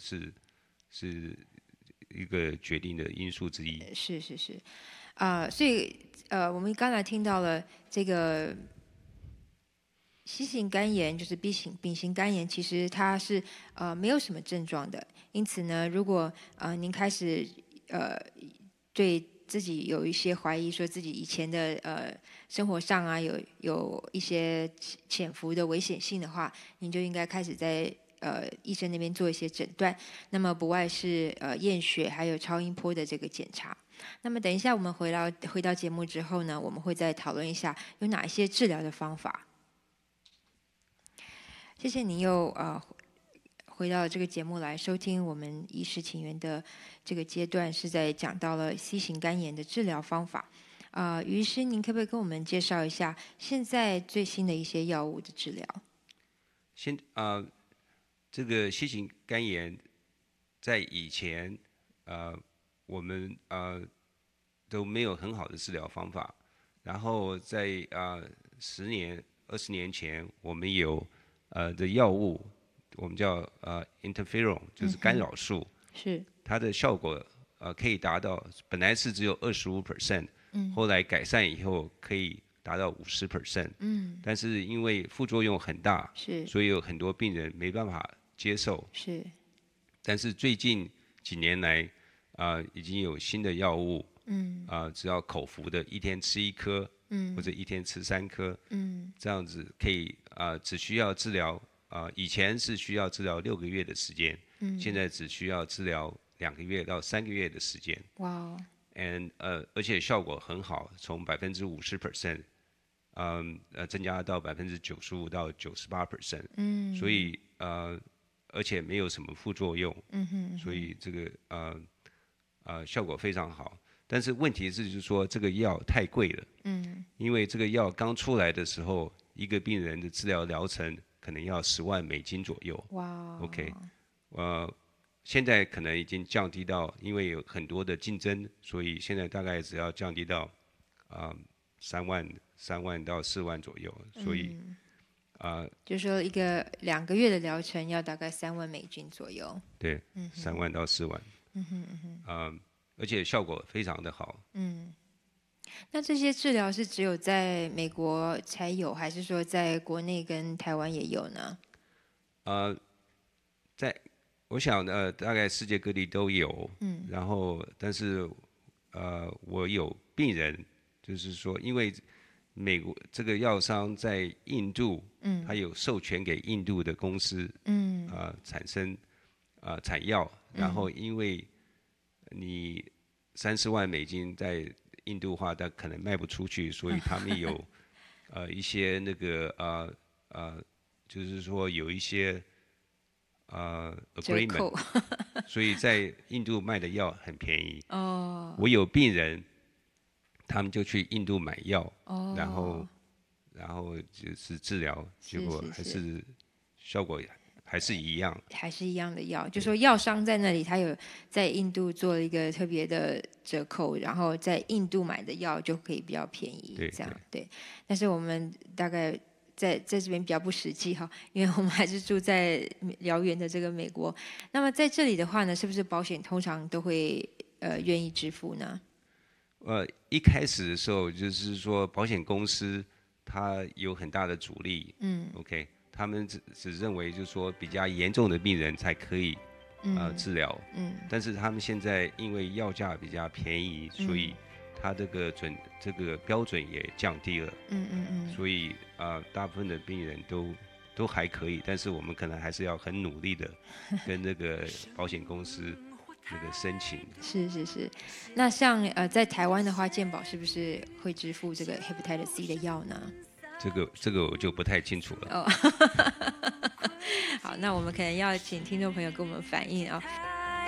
是一个决定的因素之一。 是，所以我们刚才听到了这个C 型肝炎，就是 丙型肝炎，其实它是没有什么症状的。因此呢，如果您开始对自己有一些怀疑，说自己以前的生活上啊有一些潜伏的危险性的话，您就应该开始在医生那边做一些诊断。那么不外是验血还有超音波的这个检查。那么等一下我们回到节目之后呢，我们会再讨论一下有哪一些治疗的方法。谢谢您又回到这个节目来收听我们医师情缘的这个阶段，是在讲到了 C 型肝炎的治疗方法。于医师，您可不可以跟我们介绍一下现在最新的一些药物的治疗？ 这个 C 型肝炎在以前我们都没有很好的治疗方法，然后在10年、20年前，我们有的药物，我们叫interferon， 就是干扰素， 是它的效果可以达到，本来是只有25%，后来改善以后可以达到50%，但是因为副作用很大，所以有很多病人没办法接受。但是最近几年来，已经有新的药物，只要口服的，一天吃1颗，或者一天吃3颗，这样子可以只需要治疗，以前是需要治疗6个月的时间，现在只需要治疗2个月到3个月的时间。 哇而且效果很好，从50%，增加到95%到98%，所以而且没有什么副作用，所以这个效果非常好。但是问题是就是说这个药太贵了，因为这个药刚出来的时候，一个病人的治疗疗程可能要$10万左右。 哇 OK， 现在可能已经降低到，因为有很多的竞争，所以现在大概只要降低到3万到4万左右，所以就是说2个月的疗程要大概$3万左右。 对，3万到4万，而且效果非常的好。 那这些治疗是只有在美国才有，还是说在国内跟台湾也有呢？ 我想大概世界各地都有，然后但是我有病人，就是说因为美国这个药商在印度，他有授权给印度的公司，产生产药，然后因为你30万美金在印度话，但可能卖不出去，所以他们有一些那个就是说有一些agreement，所以在印度卖的药很便宜。我有病人，他们就去印度买药，然后就是治疗，结果还是效果还是一样， 还是一样的药，就说药商在那里，他有在印度做了一个特别的折扣，然后在印度买的药就可以比较便宜，这样对。但是我们大概在这边比较不实际哈，因为我们还是住在遥远的这个美国。那么在这里的话呢，是不是保险通常都会愿意支付呢？ 一开始的时候就是说保险公司它有很大的阻力，OK。他们只认为就是说比较严重的病人才可以治疗，但是他们现在因为药价比较便宜，所以他这个标准也降低了，所以大部分的病人都还可以，但是我们可能还是要很努力的跟那个保险公司那个申请。 是。那像在台湾的话，健保是不是会支付这个 Hepatitis C 的药呢？ 这个我就不太清楚了。 好，那我们可能要请听众朋友跟我们反映啊。